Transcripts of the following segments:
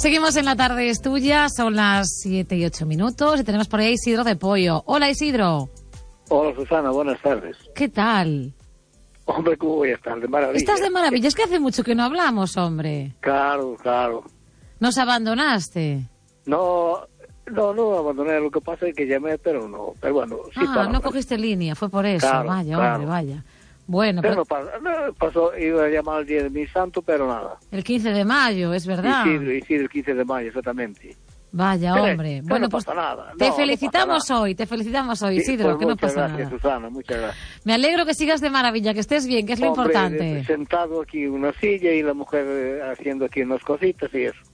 Seguimos en La Tarde es Tuya, son las 7:08 y tenemos por ahí Isidro de Pollo. Hola, Isidro. Hola, Susana, buenas tardes. ¿Qué tal? Hombre, ¿cómo voy a estar? De maravilla. Estás de maravilla, es que hace mucho que no hablamos, hombre. Claro. ¿Nos abandonaste? No abandoné, lo que pasa es que llamé, pero bueno, sí para. No cogiste línea, fue por eso, Claro, vaya, claro. hombre, vaya. Bueno, Pero no pasó, iba a llamar el día de mi santo, pero nada. el 15 de mayo, es verdad. Isidro, el 15 de mayo, exactamente. Vaya, Pero, hombre. pero Bueno, no pues pasa nada. te No felicitamos pasa nada. hoy, Isidro, Pues que no muchas pasa gracias, nada. Susana, muchas gracias. Me alegro que sigas de maravilla, que estés bien, que es lo Hombre, importante. Sentado aquí en una silla y la mujer haciendo aquí unas cositas y eso.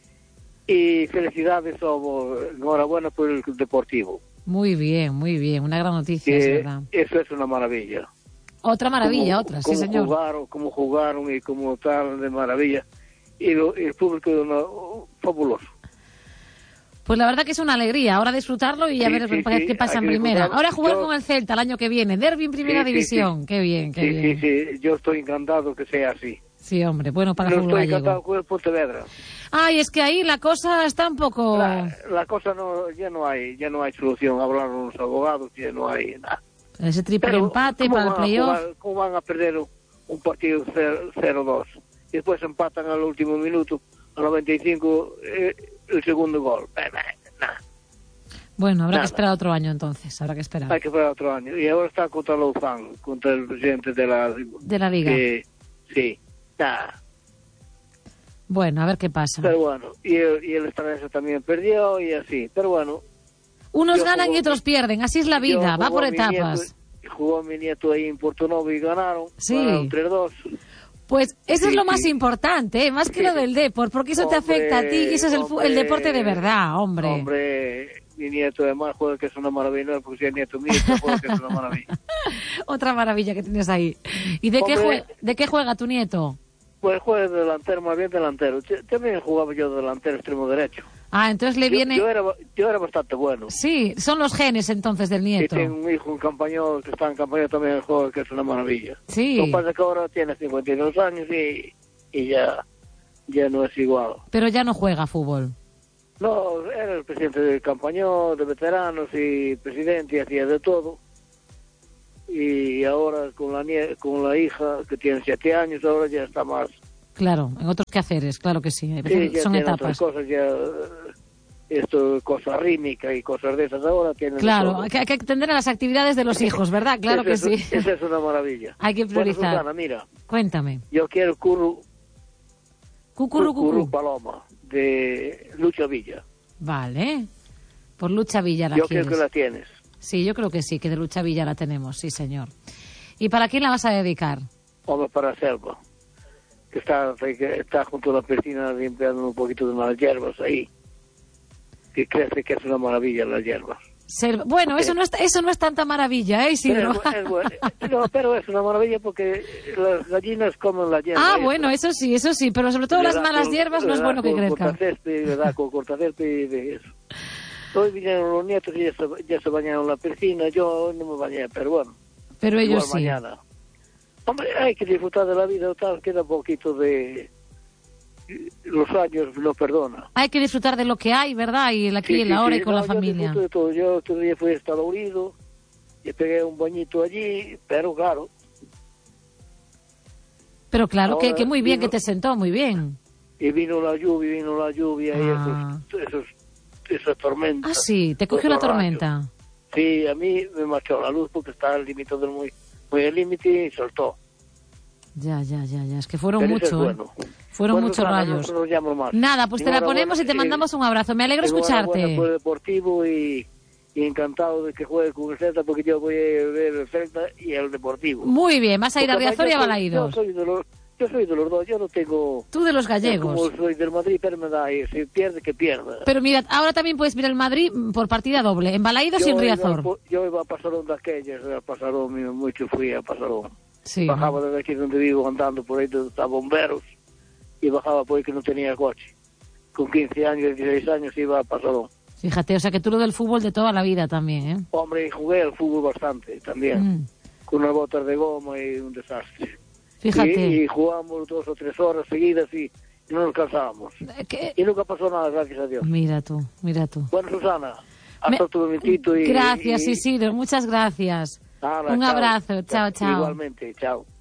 Y felicidades, enhorabuena por el Deportivo. Muy bien, una gran noticia, es verdad. Eso es una maravilla. Otra maravilla, sí, señor. Cómo jugaron y cómo tal, de maravilla. Y el público fabuloso. Pues la verdad que es una alegría. Ahora disfrutarlo y a ver qué pasa en primera. Ahora jugar con el Celta el año que viene. Derbi en primera división. Sí. Qué bien. Sí. Yo estoy encantado que sea así. Sí, hombre. Bueno, para el fútbol estoy encantado gallego. con el Pontevedra. Ay, es que ahí la cosa está un poco... La cosa ya no hay solución. Hablaron los abogados, ya no hay nada. Ese triple empate para el playoff. ¿Cómo van a perder un partido 0-2? Y después empatan al último minuto, a 95, el segundo gol. Bueno, habrá que esperar otro año entonces. Hay que esperar otro año. Y ahora está contra Louzán, contra el presidente de la Liga. Sí. Nada. Bueno, a ver qué pasa. Pero bueno, y el Estrella también perdió y así. Pero bueno. Unos ganan y otros pierden. Así es la vida. Va por etapas. Jugó mi nieto ahí en Portonovo y ganaron. Sí. Ganaron 3-2. Pues eso es lo más importante, más que lo del deporte, porque eso te afecta a ti y eso es el deporte de verdad, hombre. Hombre, mi nieto además juega que es una maravilla, porque si el nieto mío juega que es una maravilla. Otra maravilla que tienes ahí. ¿Y de qué juega tu nieto? Pues juega de delantero, más bien delantero. También jugaba yo de delantero extremo derecho. Ah, entonces le viene... Yo era bastante bueno. Sí, son los genes entonces del nieto. Y tengo un hijo, un compañero que está en campaña también juega, que es una maravilla. Sí. Lo que pasa es que ahora tiene 52 años y ya no es igual. Pero ya no juega fútbol. No, era el presidente del campañón, de veteranos y presidente, y hacía de todo. Y ahora con la hija, que tiene 7 años, ahora ya está más... Claro, en otros quehaceres, claro que sí. Sí, son etapas. Cosas cosas rítmicas y cosas de esas ahora tienen. Claro, hay que atender a las actividades de los hijos, ¿verdad? Claro que sí. Esa es una maravilla. Hay que priorizar. Bueno, Susana, mira. Cuéntame. Yo quiero Cucurú Paloma, de Lucha Villa. Vale. Por Lucha Villa la yo quieres. Yo creo que la tienes. Sí, yo creo que sí, que de Lucha Villa la tenemos, sí, señor. ¿Y para quién la vas a dedicar? Hombre, para Selva. Que está junto a la piscina limpiando un poquito de unas hierbas ahí, que crece que es una maravilla las hierbas. Bueno, eso no es tanta maravilla, ¿eh, Isidro? Pero es una maravilla porque las gallinas comen las hierbas. Ah, bueno, eso sí, pero sobre todo las malas hierbas no es bueno que crezcan. Le da con cortacésped y de eso. Hoy vinieron los nietos y ya se bañaron en la piscina, yo no me bañé, pero bueno. Pero ellos sí. Mañana. Hombre, hay que disfrutar de la vida, tal, queda poquito de... Los años lo perdona. Hay que disfrutar de lo que hay, ¿verdad? Y el aquí y el ahora y con la familia. Yo disfruto de todo. Yo otro día fui a Estados Unidos y pegué un bañito allí, pero claro. Pero claro, que muy bien, que te sentó muy bien. Y vino la lluvia y esa tormenta. Ah, sí, ¿te cogió la tormenta? Sí, a mí me marchó la luz porque estaba al límite del muy al límite y soltó. Ya, es que fueron muchos, bueno. Fueron muchos rayos. No llamo más. Nada, pues te la ponemos y te mandamos un abrazo. Me alegro escucharte. Por el Deportivo y encantado de que juegue con el Celta porque yo voy a ver el Celta y el Deportivo. Muy bien, vas a ir a Riazor y a Balaídos. Yo soy de los dos, yo no tengo... Tú de los gallegos. Como soy del Madrid, pero me da ahí, si pierde, que pierda. Pero mira, ahora también puedes ver el Madrid por partida doble, en Balaídos y en Riazor. Yo iba a Pasarón de aquellas, a Pasarón, mucho fui a Pasarón. Sí. Bajaba desde aquí donde vivo andando por ahí donde está bomberos y bajaba por ahí que no tenía coche. Con 15 años, 16 años iba a Pasarón. Fíjate, o sea que tú lo del fútbol de toda la vida también, ¿eh? Hombre, y jugué al fútbol bastante también, con unas botas de goma y un desastre. Fíjate. Y jugamos 2 o 3 horas seguidas y no nos cansábamos. Y nunca pasó nada, gracias a Dios. Mira tú. Bueno, Susana, hasta otro momentito. Gracias, Isidro, muchas gracias. Nada, un chao. abrazo, chao. Igualmente, chao.